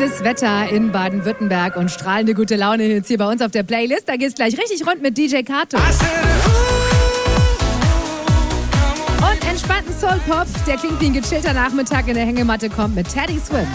Schönes Wetter in Baden-Württemberg und strahlende gute Laune jetzt hier bei uns auf der Playlist. Da geht's gleich richtig rund mit DJ Kato. Und entspannten Soul-Pop, der klingt wie ein gechillter Nachmittag in der Hängematte, kommt mit Teddy Swims.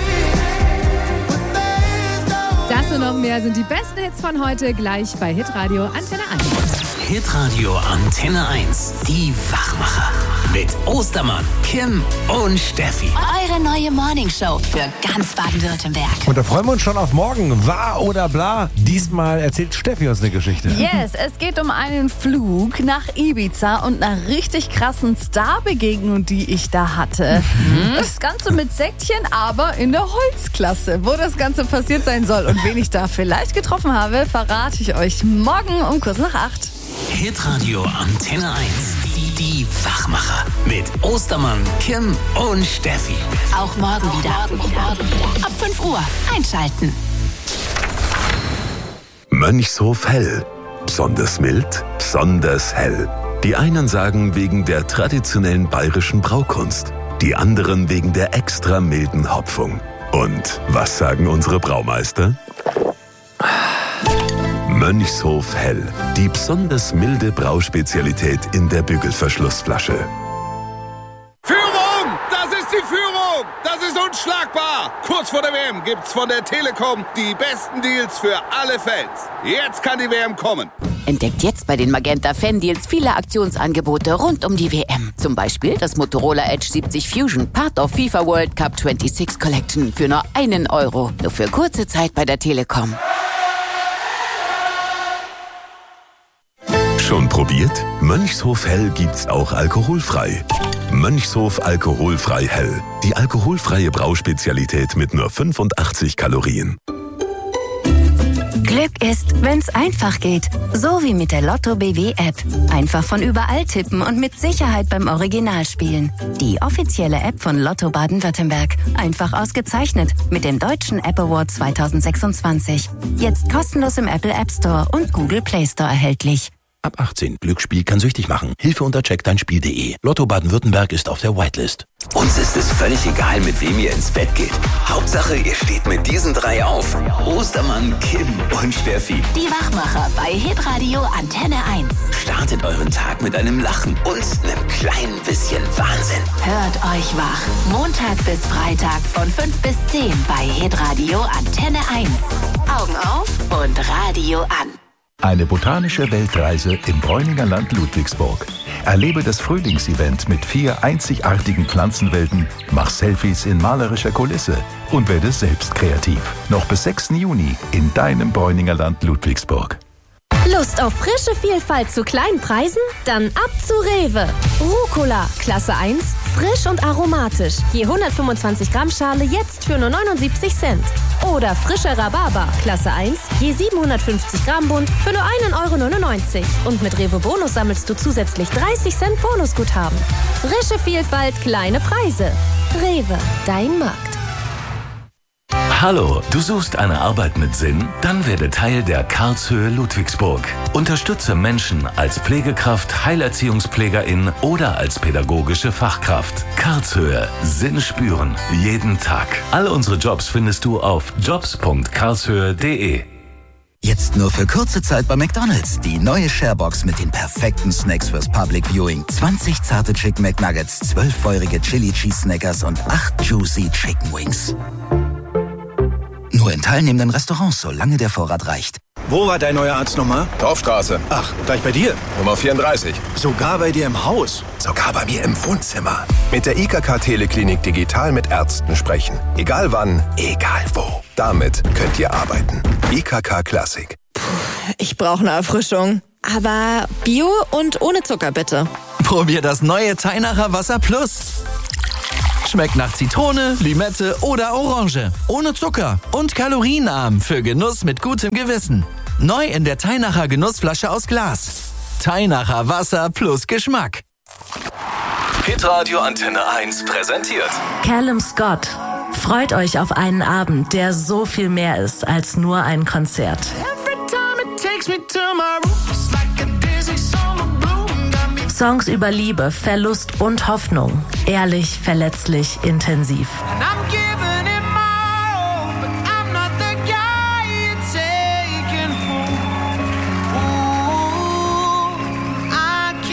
Das und noch mehr sind die besten Hits von heute, gleich bei Hitradio Antenne 1. Hitradio Antenne 1, die Wachmacher. Mit Ostermann, Kim und Steffi. Eure neue Morningshow für ganz Baden-Württemberg. Und da freuen wir uns schon auf morgen. Wahr oder bla? Diesmal erzählt Steffi uns eine Geschichte. Yes, es geht um einen Flug nach Ibiza und einer richtig krassen Starbegegnung, die ich da hatte. Das Ganze mit Säckchen, aber in der Holzklasse. Wo das Ganze passiert sein soll und wen ich da vielleicht getroffen habe, verrate ich euch morgen um kurz nach 8. Hitradio Antenne 1, die Wachmacher. Mit Ostermann, Kim und Steffi. Auch morgen wieder. Ab 5 Uhr einschalten. Mönchshof Hell. Besonders mild, besonders hell. Die einen sagen wegen der traditionellen bayerischen Braukunst, die anderen wegen der extra milden Hopfung. Und was sagen unsere Braumeister? Mönchshof Hell, die besonders milde Brauspezialität in der Bügelverschlussflasche. Führung! Das ist die Führung! Das ist unschlagbar! Kurz vor der WM gibt's von der Telekom die besten Deals für alle Fans. Jetzt kann die WM kommen. Entdeckt jetzt bei den Magenta Fan-Deals viele Aktionsangebote rund um die WM. Zum Beispiel das Motorola Edge 70 Fusion, Part of FIFA World Cup 26 Collection für nur €1. Nur für kurze Zeit bei der Telekom. Schon probiert? Mönchshof Hell gibt's auch alkoholfrei. Mönchshof Alkoholfrei Hell. Die alkoholfreie Brauspezialität mit nur 85 Kalorien. Glück ist, wenn's einfach geht. So wie mit der Lotto BW App. Einfach von überall tippen und mit Sicherheit beim Original spielen. Die offizielle App von Lotto Baden-Württemberg. Einfach ausgezeichnet mit dem Deutschen App Award 2026. Jetzt kostenlos im Apple App Store und Google Play Store erhältlich. Ab 18. Glücksspiel kann süchtig machen. Hilfe unter checkdeinspiel.de. Lotto Baden-Württemberg ist auf der Whitelist. Uns ist es völlig egal, mit wem ihr ins Bett geht. Hauptsache, ihr steht mit diesen drei auf. Ostermann, Kim und Steffi. Die Wachmacher bei Hitradio Antenne 1. Startet euren Tag mit einem Lachen und einem kleinen bisschen Wahnsinn. Hört euch wach. Montag bis Freitag von 5 bis 10 bei Hitradio Antenne 1. Augen auf und Radio an. Eine botanische Weltreise im Bräuninger Land Ludwigsburg. Erlebe das Frühlingsevent mit 4 einzigartigen Pflanzenwelten, mach Selfies in malerischer Kulisse und werde selbst kreativ. Noch bis 6. Juni in deinem Bräuninger Land Ludwigsburg. Lust auf frische Vielfalt zu kleinen Preisen? Dann ab zu Rewe. Rucola, Klasse 1, frisch und aromatisch. Je 125 Gramm Schale jetzt für nur 79 Cent. Oder frischer Rhabarber, Klasse 1, je 750 Gramm Bund für nur €1,99. Und mit Rewe Bonus sammelst du zusätzlich 30 Cent Bonusguthaben. Frische Vielfalt, kleine Preise. Rewe, dein Markt. Hallo, du suchst eine Arbeit mit Sinn? Dann werde Teil der Karlshöhe Ludwigsburg. Unterstütze Menschen als Pflegekraft, Heilerziehungspflegerin oder als pädagogische Fachkraft. Karlshöhe, Sinn spüren, jeden Tag. Alle unsere Jobs findest du auf jobs.karlshöhe.de. Jetzt nur für kurze Zeit bei McDonald's. Die neue Sharebox mit den perfekten Snacks fürs Public Viewing. 20 zarte Chicken McNuggets, 12 feurige Chili Cheese Snackers und 8 juicy Chicken Wings. Nur in teilnehmenden Restaurants, solange der Vorrat reicht. Wo war dein neuer Arzt nochmal? Dorfstraße. Ach, gleich bei dir? Nummer 34. Sogar bei dir im Haus? Sogar bei mir im Wohnzimmer. Mit der IKK Teleklinik digital mit Ärzten sprechen. Egal wann, egal wo. Damit könnt ihr arbeiten. IKK Classic. Ich brauche eine Erfrischung. Aber Bio und ohne Zucker, bitte. Probier das neue Teinacher Wasser Plus. Schmeckt nach Zitrone, Limette oder Orange. Ohne Zucker und kalorienarm für Genuss mit gutem Gewissen. Neu in der Teinacher Genussflasche aus Glas. Teinacher Wasser plus Geschmack. Hitradio Antenne 1 präsentiert Callum Scott. Freut euch auf einen Abend, der so viel mehr ist als nur ein Konzert. Songs über Liebe, Verlust und Hoffnung. Ehrlich, verletzlich, intensiv.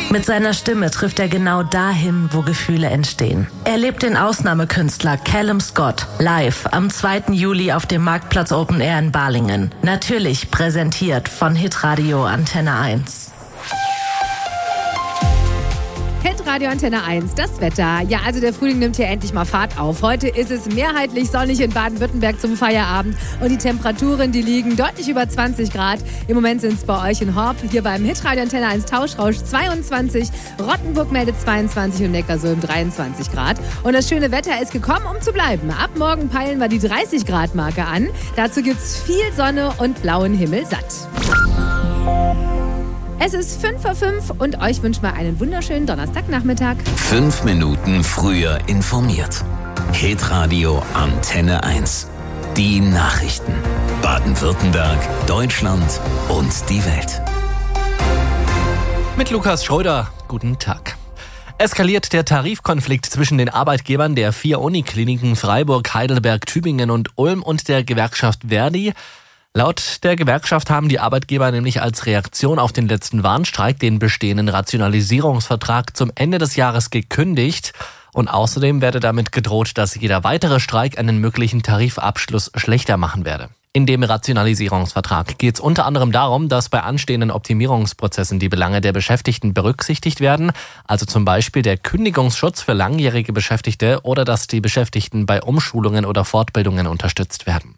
Mit seiner Stimme trifft er genau dahin, wo Gefühle entstehen. Erlebt den Ausnahmekünstler Callum Scott live am 2. Juli auf dem Marktplatz Open Air in Balingen. Natürlich präsentiert von Hitradio Antenne 1. Hitradio Antenne 1, das Wetter. Ja, also der Frühling nimmt hier endlich mal Fahrt auf. Heute ist es mehrheitlich sonnig in Baden-Württemberg zum Feierabend und die Temperaturen, die liegen deutlich über 20 Grad. Im Moment sind es bei euch in Horb, hier beim Hitradio Antenne 1 Tauschrausch 22, Rottenburg meldet 22 und Neckarsulm 23 Grad. Und das schöne Wetter ist gekommen, um zu bleiben. Ab morgen peilen wir die 30 Grad Marke an. Dazu gibt's viel Sonne und blauen Himmel satt. Es ist 5:05 und euch wünschen wir einen wunderschönen Donnerstagnachmittag. 5 Minuten früher informiert. Hitradio Antenne 1. Die Nachrichten. Baden-Württemberg, Deutschland und die Welt. Mit Lukas Schröder. Guten Tag. Eskaliert der Tarifkonflikt zwischen den Arbeitgebern der 4 Unikliniken Freiburg, Heidelberg, Tübingen und Ulm und der Gewerkschaft Verdi. Laut der Gewerkschaft haben die Arbeitgeber nämlich als Reaktion auf den letzten Warnstreik den bestehenden Rationalisierungsvertrag zum Ende des Jahres gekündigt. Und außerdem werde damit gedroht, dass jeder weitere Streik einen möglichen Tarifabschluss schlechter machen werde. In dem Rationalisierungsvertrag geht es unter anderem darum, dass bei anstehenden Optimierungsprozessen die Belange der Beschäftigten berücksichtigt werden, also zum Beispiel der Kündigungsschutz für langjährige Beschäftigte oder dass die Beschäftigten bei Umschulungen oder Fortbildungen unterstützt werden.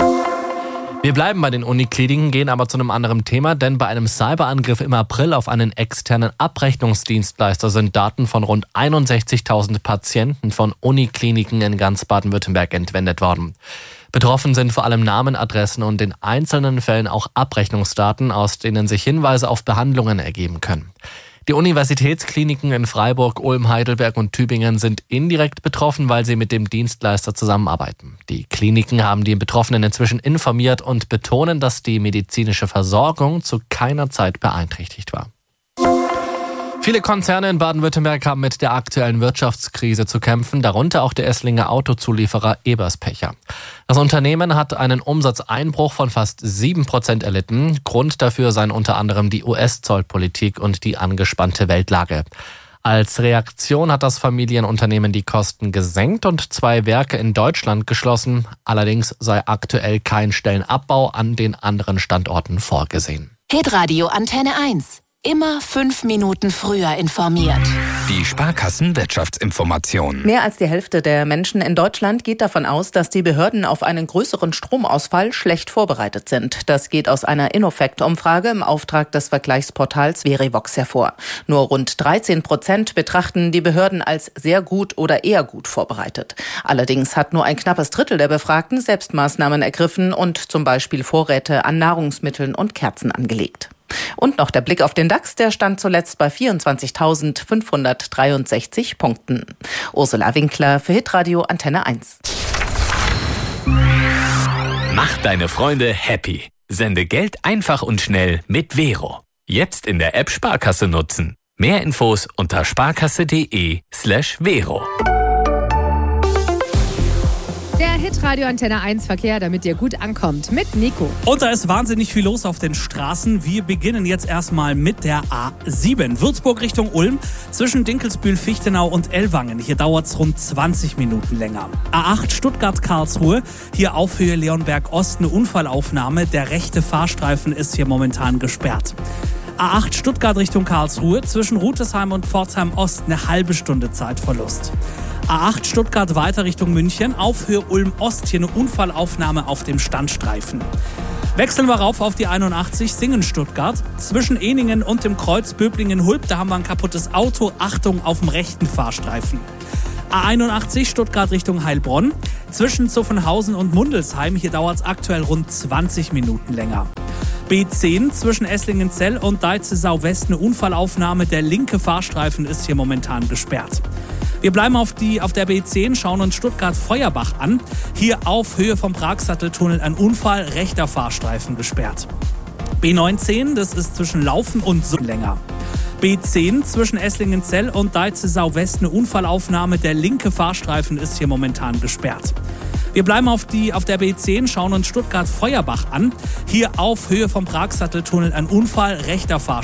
Wir bleiben bei den Unikliniken, gehen aber zu einem anderen Thema, denn bei einem Cyberangriff im April auf einen externen Abrechnungsdienstleister sind Daten von rund 61.000 Patienten von Unikliniken in ganz Baden-Württemberg entwendet worden. Betroffen sind vor allem Namen, Adressen und in einzelnen Fällen auch Abrechnungsdaten, aus denen sich Hinweise auf Behandlungen ergeben können. Die Universitätskliniken in Freiburg, Ulm, Heidelberg und Tübingen sind indirekt betroffen, weil sie mit dem Dienstleister zusammenarbeiten. Die Kliniken haben die Betroffenen inzwischen informiert und betonen, dass die medizinische Versorgung zu keiner Zeit beeinträchtigt war. Viele Konzerne in Baden-Württemberg haben mit der aktuellen Wirtschaftskrise zu kämpfen, darunter auch der Esslinger Autozulieferer Eberspecher. Das Unternehmen hat einen Umsatzeinbruch von fast 7% erlitten. Grund dafür seien unter anderem die US-Zollpolitik und die angespannte Weltlage. Als Reaktion hat das Familienunternehmen die Kosten gesenkt und 2 Werke in Deutschland geschlossen. Allerdings sei aktuell kein Stellenabbau an den anderen Standorten vorgesehen. Hitradio Antenne 1. Immer 5 Minuten früher informiert. Die Sparkassen-Wirtschaftsinformation. Mehr als die Hälfte der Menschen in Deutschland geht davon aus, dass die Behörden auf einen größeren Stromausfall schlecht vorbereitet sind. Das geht aus einer Innofect-Umfrage im Auftrag des Vergleichsportals Verivox hervor. Nur rund 13% betrachten die Behörden als sehr gut oder eher gut vorbereitet. Allerdings hat nur ein knappes Drittel der Befragten Selbstmaßnahmen ergriffen und zum Beispiel Vorräte an Nahrungsmitteln und Kerzen angelegt. Und noch der Blick auf den DAX, der stand zuletzt bei 24.563 Punkten. Ursula Winkler für Hitradio Antenne 1. Mach deine Freunde happy. Sende Geld einfach und schnell mit Vero. Jetzt in der App Sparkasse nutzen. Mehr Infos unter sparkasse.de/Vero. Der Hitradio Antenne 1 Verkehr, damit ihr gut ankommt, mit Nico. Und da ist wahnsinnig viel los auf den Straßen. Wir beginnen jetzt erstmal mit der A7. Würzburg Richtung Ulm, zwischen Dinkelsbühl, Fichtenau und Ellwangen. Hier dauert es rund 20 Minuten länger. A8 Stuttgart-Karlsruhe, hier auf Höhe Leonberg Ost eine Unfallaufnahme. Der rechte Fahrstreifen ist hier momentan gesperrt. A8 Stuttgart Richtung Karlsruhe, zwischen Rutesheim und Pforzheim Ost eine halbe Stunde Zeitverlust. A8 Stuttgart weiter Richtung München, auf Höhe Ulm Ost, hier eine Unfallaufnahme auf dem Standstreifen. Wechseln wir rauf auf die 81 Singen-Stuttgart, zwischen Ehningen und dem Kreuz Böblingen-Hulb, da haben wir ein kaputtes Auto, Achtung auf dem rechten Fahrstreifen. A81 Stuttgart Richtung Heilbronn, zwischen Zuffenhausen und Mundelsheim, hier dauert es aktuell rund 20 Minuten länger. B10 zwischen Esslingenzell und Deize-Sau-West eine Unfallaufnahme, der linke Fahrstreifen ist hier momentan gesperrt. Wir bleiben auf der B10, schauen uns Stuttgart-Feuerbach an. Hier auf Höhe vom Pragsatteltunnel ein Unfall, rechter Fahrstreifen gesperrt. B19, das ist zwischen Laufen und Summ länger. B10 zwischen Esslingenzell und Deize-Sau-West eine Unfallaufnahme, der linke Fahrstreifen ist hier momentan gesperrt. Wir bleiben auf der B10, schauen uns Stuttgart-Feuerbach an. Hier auf Höhe vom Pragsatteltunnel ein Unfall, rechter Fahrstreifen.